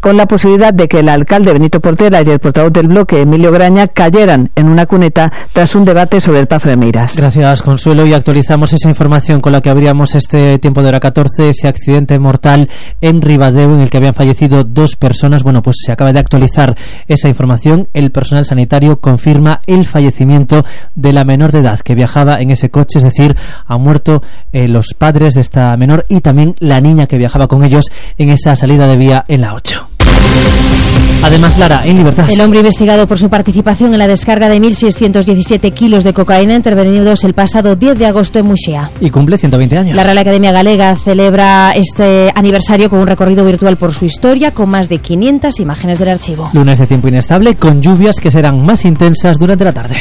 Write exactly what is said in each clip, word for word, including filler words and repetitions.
con la posibilidad de que el alcalde Benito Portela y el portavoz del bloque Emilio Graña cayeran en una cuneta tras un debate sobre el Pazo de Meiras. Gracias, Consuelo, y actualizamos esa información con la que abríamos este tiempo de hora catorce, ese accidente mortal en Ribadeo en el que habían fallecido dos personas. Bueno, pues se acaba de actualizar esa información. El personal sanitario confirma el fallecimiento de la menor de edad que viajaba en ese coche, es decir, han muerto eh, los padres de esta menor y también la niña que viajaba con ellos en esa salida de vía en la ocho. Además, Lara, en libertad. El hombre investigado por su participación en la descarga de mil seiscientos diecisiete kilos de cocaína intervenidos el pasado diez de agosto en Muxía. Y cumple ciento veinte años. La Real Academia Galega celebra este aniversario con un recorrido virtual por su historia con más de quinientas imágenes del archivo. Lunes de tiempo inestable con lluvias que serán más intensas durante la tarde.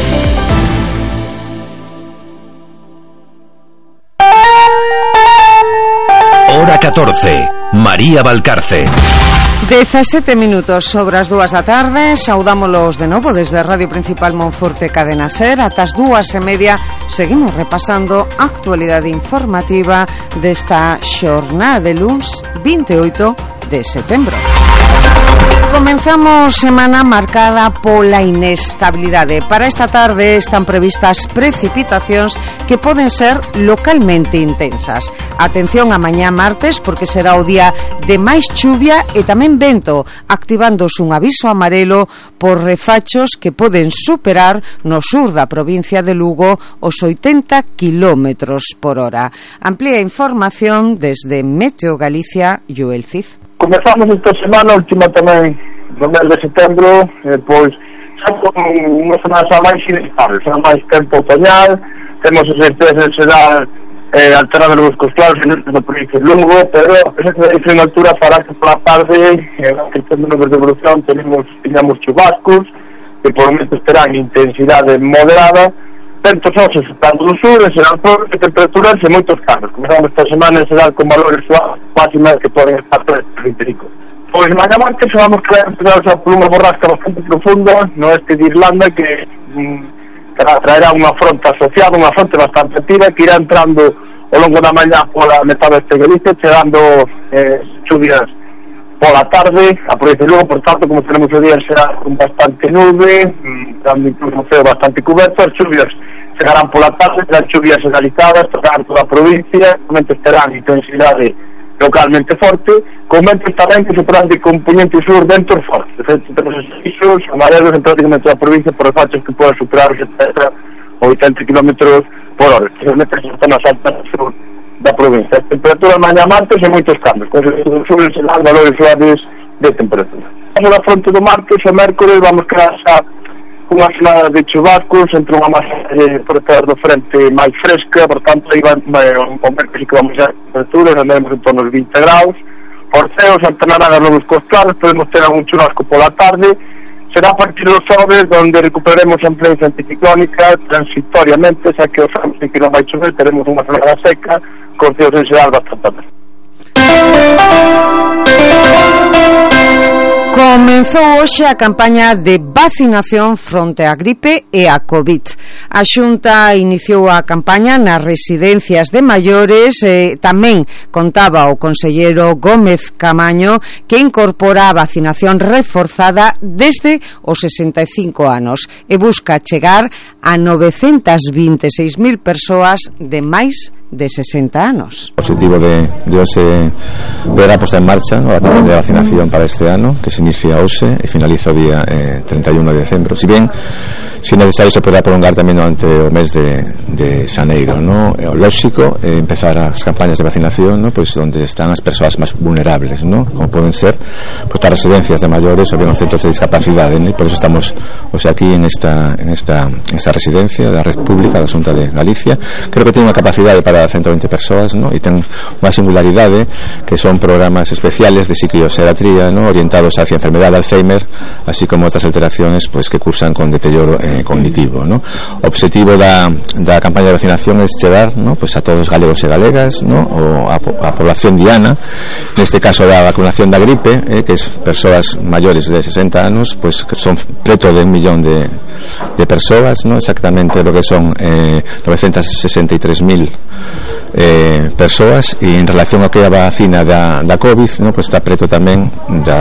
Hora catorce. María Valcarce. dezasete minutos sobre as dúas da tarde. Saudámolos de novo desde a Radio Principal Monforte Cadena Ser. Ata as dúas e media seguimos repasando a actualidade informativa desta xornada de luns vinte e oito de setembro. Comenzamos semana marcada pola inestabilidade. Para esta tarde están previstas precipitacións que poden ser localmente intensas. Atención a mañá martes porque será o día de máis chuvia e tamén vento, activándose un aviso amarelo por refachos que poden superar no sur da provincia de Lugo os oitenta kilómetros por hora. Amplía información desde Meteo Galicia, Joel Cid. Comezamos esta semana, última tamén do mes de setembro, eh, pois xa con unha semana xa máis inestable, xa máis tempo otoñal, temos as estrellas será eh, alterando os costados en da provincia de Lugo, pero a presencia de diferente altura fará que pola tarde, eh, que temos nubes de evolución, tenemos, teñamos chubascos, que por momentos terán intensidade moderada, ventos óseos tanto do sur, en serán por temperaturas e moitos cambios. Comezamos esta semana en será con valores suaves máximas que poden estar por trinta e cinco. Pois mañá martes vamos a empezar por unha borrasca bastante profunda no oeste de Irlanda que mm, traerá unha fronte asociada, unha fronte bastante activa que irá entrando ao longo da mañá pola metade este de Galicia, chegando eh, chuvias pola tarde, a provincia de Lugo, por tanto, como tenemos o día, será con bastante nube, dando incluso un ceo bastante coberto, as chuvias chegarán pola tarde, serán chuvias generalizadas, tocarán toda a provincia, momentos terán intensidade localmente forte, con ventos tamén que superan de componente sur ventos fortes. De feito, temos isos amarelos en prácticamente toda a provincia por refachos que poden superar os setenta ou oitenta kilómetros por hora, especialmente se están as altas sur da provincia. As temperaturas mañá martes e moitos cambios, con suben serán valores suaves de temperatura. Vamos a la fronte do martes e mércores, vamos quedar xa unha semana de chubascos entre unha masa eh, por detrás do frente máis fresca, por tanto aí vai, vai un momento que vamos a temperaturas, andaremos en torno aos vinte graus, por ceos alternarán as nubes costadas, podemos ter algún churrasco pola tarde, será a partir dos xoves donde recuperaremos a influencia anticiclónica transitoriamente, xa que os anos que non vai chover, teremos unha semana seca, con ceos en xeral bastante altos. Comezou hoxe a campaña de vacinación fronte á gripe e á COVID. A Xunta iniciou a campaña nas residencias de maiores, eh, tamén contaba o conselleiro Gómez Camaño que incorpora a vacinación reforzada desde os sesenta e cinco anos e busca chegar a novecentas vinte e seis mil persoas de máis de sesenta anos. O objetivo de, de hoxe ver a posta en marcha a campaña de vacinación para este ano, que se inicia hoxe e finaliza o día eh, treinta e un de decembro. Si bien, se necesario, se poderá prolongar tamén durante o mes de, de xaneiro, ¿no? O lóxico é eh, empezar as campañas de vacinación, ¿no? Pois onde están as persoas máis vulnerables, ¿no? Como poden ser pois, as residencias de maiores ou bien os centros de discapacidade, ¿no? E por eso estamos hoxe aquí en esta, en esta, en esta residencia da Red Pública da Xunta de Galicia. Creo que ten unha capacidade para ciento veinte persoas, ¿no? E ten unha singularidade que son programas especiales de psiquiatría, ¿no? Orientados hacia a enfermedade de Alzheimer, así como otras alteraciones pues que cursan con deterioro eh, cognitivo, ¿no? O objetivo da, da campaña de vacinación es chegar, ¿no? Pues a todos os galegos e galegas, ¿no? O a, a población diana, neste caso da vacunación da gripe, eh, que es persoas maiores de sesenta anos, pues que son preto de un millón de, de persoas, ¿no? Exactamente lo que son eh, novecientas sesenta e tres mil eh, persoas, e en relación ao que a vacina da, da COVID, ¿no? Pues está preto tamén da